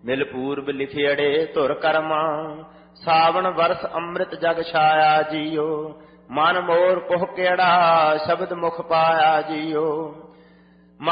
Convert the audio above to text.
ਮਿਲ ਪੂਰਬ ਲਿਖਿਅੜੇ ਧੁਰ ਕਰਮਾ, ਸਾਵਣ ਵਰਸ ਅੰਮ੍ਰਿਤ ਜਗ ਛਾਇਆ ਜੀਓ। ਮਨ ਮੋਰ ਕੁਹ ਕਿਹੜਾ, ਸ਼ਬਦ ਮੁਖ ਪਾਇਆ ਜੀਓ।